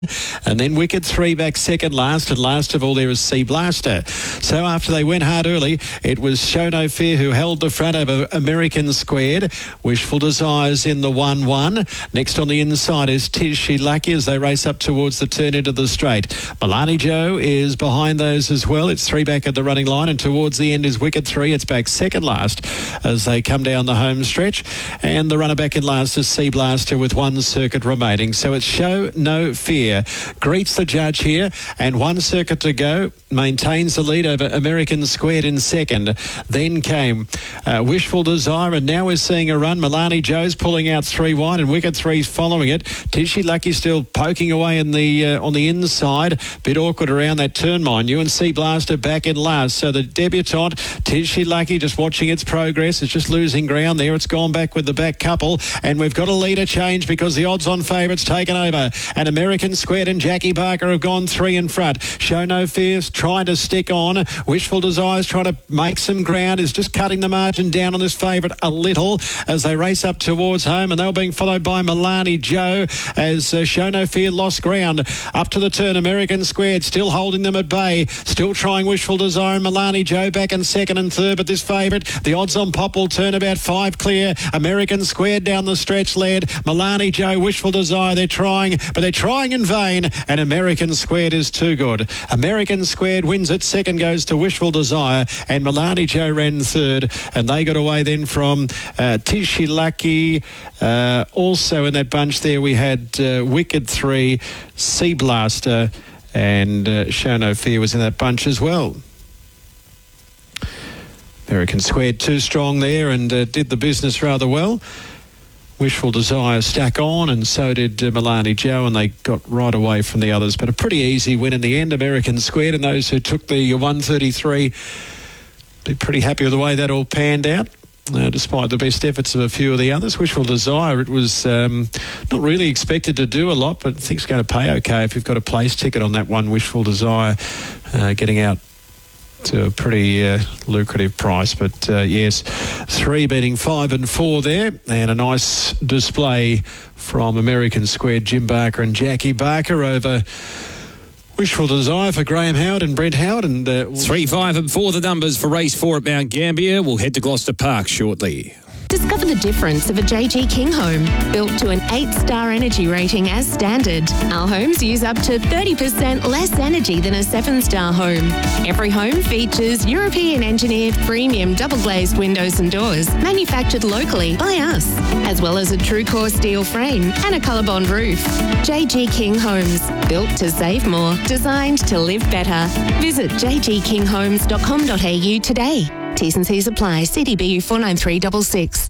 And then Wicked 3 back second last, and last of all there is Sea Blaster. So after they went hard early, it was Show No Fear who held the front over American Squared. Wishful Desires in the 1-1. Next on the inside is Tis She Lucky as they race up towards the turn into the straight. Milani Joe is behind those as well. It's 3 back at the running line, and towards the end is Wicked 3. It's back second last as they come down the home stretch. And the runner back in last is Sea Blaster with 1 circuit remaining. So it's Show No Fear greets the judge here, and 1 circuit to go. Maintains the lead over American Squared in second. Then came Wishful Desire, and now we're seeing a run. Milani Joe's pulling out 3 wide, and Wicked 3's following it. Tis She Lucky still poking away in the on the inside. Bit awkward around that turn, mind you, and Sea Blaster back in last. So the debutante, Tis She Lucky, just watching its progress. It's just losing ground there. It's gone back with the back couple, and we've got a leader change because the odds-on favourites taken over. And American Squared and Jackie Barker have gone 3 in front. Show No Fear trying to stick on. Wishful Desires trying to make some ground, is just cutting the margin down on this favourite a little as they race up towards home, and they're being followed by Milani Joe as Show No Fear lost ground. Up to the turn, American Squared still holding them at bay, still trying Wishful Desire, and Milani Joe back in second and third, but this favourite, the odds on Pop will turn about 5 clear. American Squared down the stretch led. Milani Joe, Wishful Desire, they're trying, but they're trying in vain, and American Squared is too good. American Squared wins it. Second goes to Wishful Desire, and Milani Joe ran third, and they got away then from Tis She Lucky. Also in that bunch there we had Wicked 3, Sea Blaster, and Show No Fear was in that bunch as well. American Squared too strong there and did the business rather well. Wishful Desire stack on, and so did Milani Joe, and they got right away from the others. But a pretty easy win in the end, American Squared, and those who took the 133 be pretty happy with the way that all panned out. Despite the best efforts of a few of the others. Wishful Desire, it was not really expected to do a lot, but I think it's going to pay okay if you've got a place ticket on that one. Wishful Desire getting out to a pretty lucrative price, but yes, 3 beating 5 and 4 there, and a nice display from American Squared, Jim Barker and Jackie Barker over Wishful Desire for Graham Howard and Brent Howard. And 3, 5 and 4 the numbers for race 4 at Mount Gambier. We'll head to Gloucester Park shortly. Discover the difference of a JG King home, built to an 8-star energy rating as standard. Our homes use up to 30% less energy than a 7-star home. Every home features European engineered premium double glazed windows and doors, manufactured locally by us, as well as a true core steel frame and a ColourBond roof. JG King Homes, built to save more, designed to live better. Visit jgkinghomes.com.au today. T's and C's apply. CDBU 49366.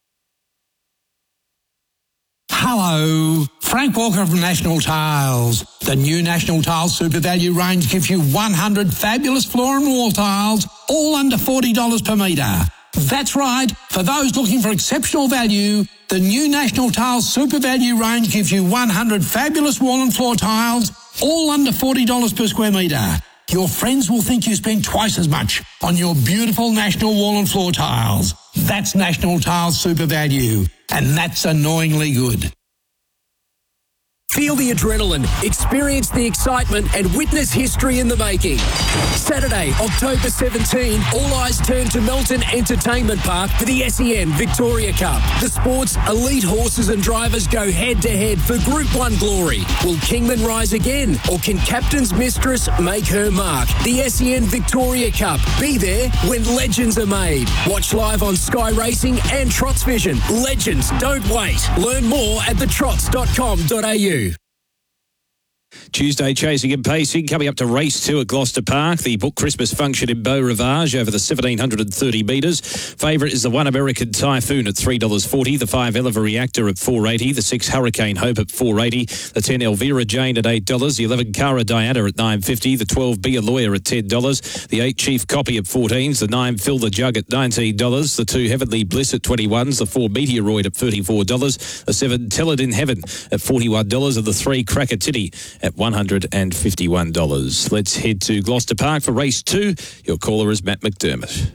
Hello, Frank Walker from National Tiles. The new National Tiles Super Value range gives you 100 fabulous floor and wall tiles, all under $40 per metre. That's right, for those looking for exceptional value, the new National Tiles Super Value range gives you 100 fabulous wall and floor tiles, all under $40 per square metre. Your friends will think you spend twice as much on your beautiful National wall and floor tiles. That's National Tiles Super Value, and that's annoyingly good. Feel the adrenaline, experience the excitement, and witness history in the making. Saturday, October 17, all eyes turn to Melton Entertainment Park for the SEN Victoria Cup. The sport's elite horses and drivers go head-to-head for Group 1 glory. Will Kingman rise again, or can Captain's Mistress make her mark? The SEN Victoria Cup. Be there when legends are made. Watch live on Sky Racing and Trots Vision. Legends don't wait. Learn more at thetrots.com.au. Tuesday, chasing and pacing, coming up to race 2 at Gloucester Park. The book Christmas function in Beau Rivage over the 1,730 metres. Favourite is the 1 American Typhoon at $3.40, the 5 Eleva Reactor at $4.80, the 6 Hurricane Hope at $4.80, the 10 Elvira Jane at $8, the 11 Cara Diana at $9.50, the 12 Be a Lawyer at $10, the 8 Chief Copy at $14s, the 9 Fill the Jug at $19, the 2 Heavenly Bliss at $21s, the 4 Meteoroid at $34, the 7 Tell It in Heaven at $41, and the 3 Cracker Titty at $151. Let's head to Gloucester Park for race 2. Your caller is Matt McDermott.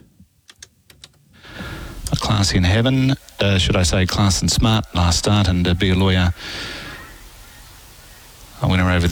A Class in Heaven, should I say Class and Smart, last start, and Be a Lawyer, a winner over the